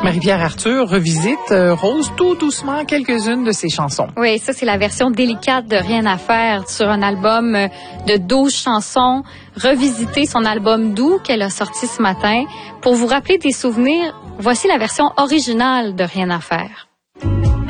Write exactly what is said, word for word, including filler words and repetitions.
Marie-Pierre Arthur revisite, euh, Rose, tout doucement, quelques-unes de ses chansons. Oui, ça, c'est la version délicate de Rien à faire sur un album de douze chansons. Revisiter son album Doux qu'elle a sorti ce matin. Pour vous rappeler des souvenirs, voici la version originale de Rien à faire.